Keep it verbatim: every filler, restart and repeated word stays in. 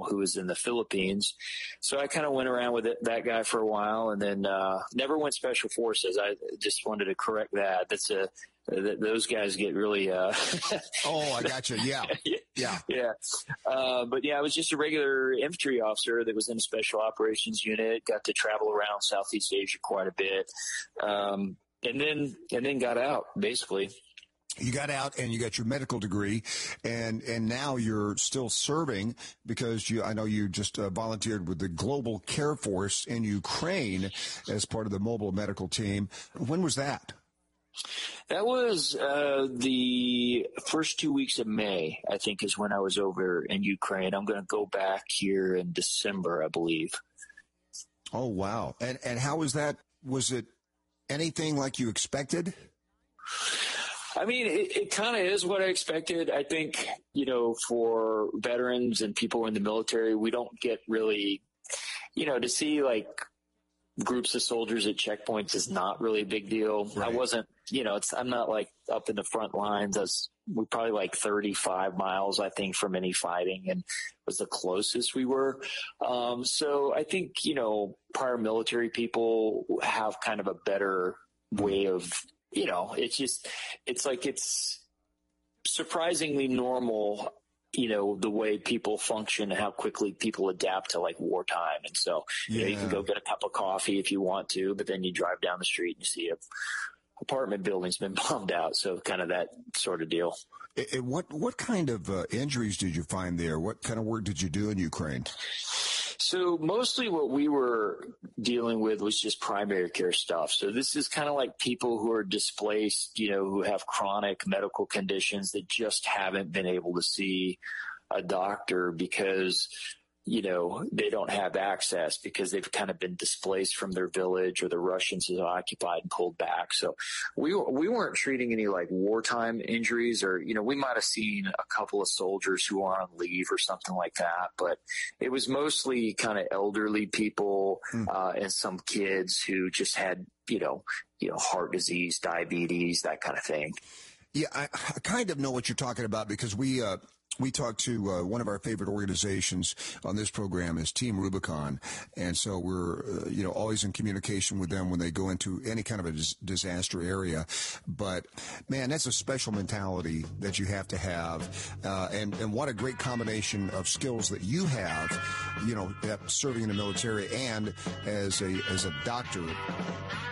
Colonel who was in the Philippines. So I kind of went around with it, that guy for a while, and then uh, never went Special Forces. I just wanted to correct that. That's a th- those guys get really. Uh, oh, I got you. Yeah, yeah, yeah. Uh, but yeah, I was just a regular infantry officer that was in a Special Operations unit. Got to travel around Southeast Asia quite a bit, um, and then and then got out basically. You got out and you got your medical degree, and and now you're still serving because you. I know you just uh, volunteered with the Global Care Force in Ukraine as part of the mobile medical team. When was that? That was uh, the first two weeks of May, I think, is when I was over in Ukraine. I'm going to go back here in December, I believe. Oh, wow. And and how was that? Was it anything like you expected? I mean, it, it kind of is what I expected. I think, you know, for veterans and people in the military, we don't get really, you know, to see like groups of soldiers at checkpoints is not really a big deal. Right. I wasn't, you know, it's, I'm not like up in the front lines. I was, we're probably like thirty-five miles, I think, from any fighting, and was the closest we were. Um, so I think, you know, prior military people have kind of a better way of, you know, it's just, it's like it's surprisingly normal, you know, the way people function and how quickly people adapt to like wartime. And so, yeah. you know, you can go get a cup of coffee if you want to, but then you drive down the street and you see a apartment building's been bombed out. So kind of that sort of deal. It, it, what, what kind of uh, injuries did you find there? What kind of work did you do in Ukraine? So mostly what we were dealing with was just primary care stuff. So this is kind of like people who are displaced, you know, who have chronic medical conditions that just haven't been able to see a doctor because, you know, they don't have access because they've kind of been displaced from their village or the Russians have occupied and pulled back. So we we weren't treating any like wartime injuries, or, you know, we might have seen a couple of soldiers who are on leave or something like that. But it was mostly kind of elderly people mm. uh, and some kids who just had, you know, you know, heart disease, diabetes, that kind of thing. Yeah, I, I kind of know what you're talking about because we uh We talked to uh, one of our favorite organizations on this program is Team Rubicon. And so we're, uh, you know, always in communication with them when they go into any kind of a dis- disaster area. But, man, that's a special mentality that you have to have. Uh, and, and what a great combination of skills that you have, you know, serving in the military and as a, as a doctor.